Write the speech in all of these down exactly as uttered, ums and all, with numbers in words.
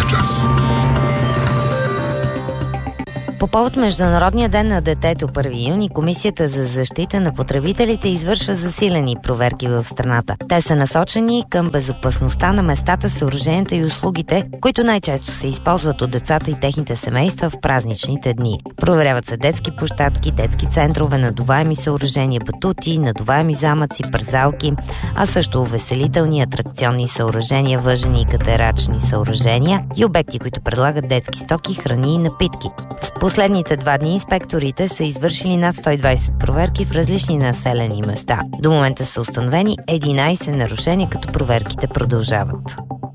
час. По повод Международния ден на детето първи юни, Комисията за защита на потребителите извършва засилени проверки в страната. Те са насочени към безопасността на местата, съоръженията и услугите, които най-често се използват от децата и техните семейства в празничните дни. Проверяват се детски площадки, детски центрове, надуваеми съоръжения, батути, надуваеми замъци, пързалки, а също увеселителни атракционни съоръжения, въжени и катерачни съоръжения и обекти, които предлагат детски стоки, храни и напитки. В последните два дни инспекторите са извършили над сто и двадесет проверки в различни населени места. До момента са установени единадесет нарушения, като проверките продължават.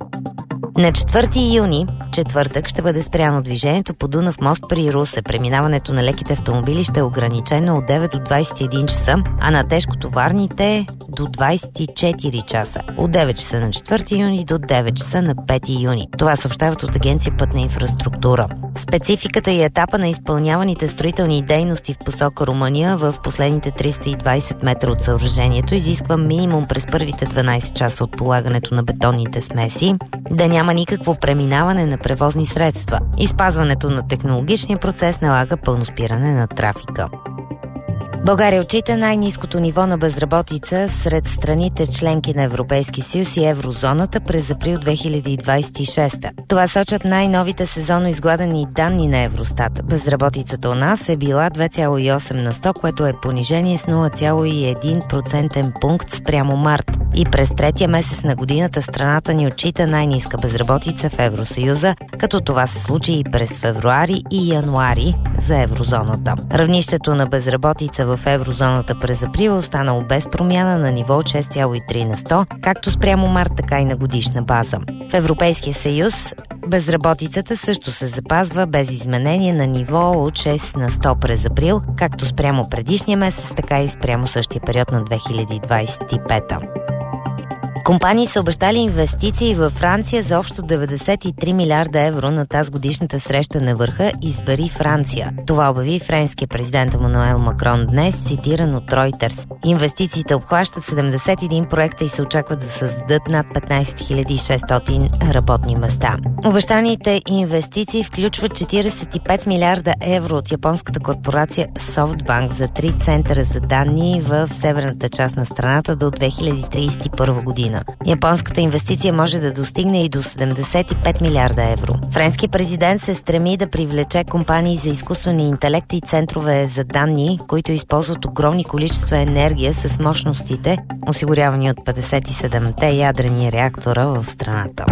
На четвърти юни, четвъртък, ще бъде спряно движението по Дунав мост при Русе. Преминаването на леките автомобили ще е ограничено от девет до двадесет и един часа, а на тежкотоварните до двадесет и четири часа. От девет часа на четвърти юни до девет часа на пети юни. Това съобщават от Агенция Пътна инфраструктура. Спецификата и етапа на изпълняваните строителни дейности в посока Румъния в последните триста и двадесет метра от съоръжението изисква минимум през първите дванадесет часа от полагането на бетонните смеси да няма никакво преминаване на превозни средства. Изпазването на технологичния процес налага пълно спиране на трафика. България отчита най-ниското ниво на безработица сред страните членки на Европейския съюз и еврозоната през април две хиляди двадесет и шеста. Това сочат най-новите сезонно изгладени данни на Евростат. Безработицата у нас е била две цяло и осем на сто, което е понижение с нула цяло и един процентен пункт спрямо март. И през третия месец на годината страната ни отчита най-ниска безработица в Евросъюза, като това се случи и през февруари и януари за еврозоната. Равнището на безработица в еврозоната през април е останало без промяна на ниво от шест цяло и три на сто, както спрямо март, така и на годишна база. В Европейския съюз безработицата също се запазва без изменение на ниво от шест на сто през април, както спрямо предишния месец, така и спрямо същия период на две хиляди двадесет и пета. Компании са обещали инвестиции във Франция за общо деветдесет и три милиарда евро на тази годишната среща на върха "Избери Франция". Това обяви френския президент Емануел Макрон днес, цитиран от Reuters. Инвестициите обхващат седемдесет и един проекта и се очаква да създадат над петнадесет хиляди и шестстотин работни места. Обещаните инвестиции включват четиридесет и пет милиарда евро от японската корпорация SoftBank за три центъра за данни в северната част на страната до две хиляди тридесет и първа година. Японската инвестиция може да достигне и до седемдесет и пет милиарда евро. Френският президент се стреми да привлече компании за изкуствения интелект и центрове за данни, които използват огромни количества енергия с мощностите, осигурявани от петдесет и седемте ядрени реактора в страната.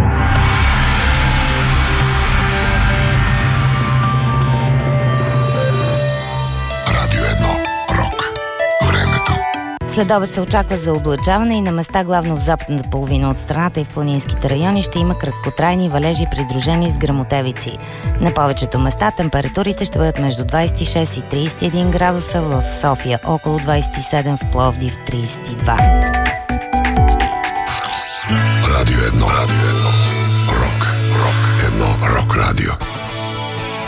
Радио едно. Рок. Времето. След обед се очаква за облачаване и на места главно в западната половина от страната и в планинските райони ще има краткотрайни валежи, придружени с гръмотевици. На повечето места температурите ще бъдат между двадесет и шест и тридесет и един градуса, в София около двадесет и седем, в Пловдив тридесет и два. Радио едно. Радио едно. Рок. Рок. Едно рок радио.